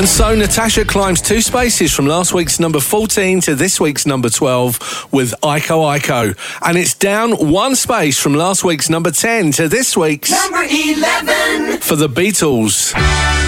And so Natasha climbs 2 spaces from last week's number 14 to this week's number 12 with Aiko Aiko. And it's down 1 space from last week's number 10 to this week's number 11 for the Beatles.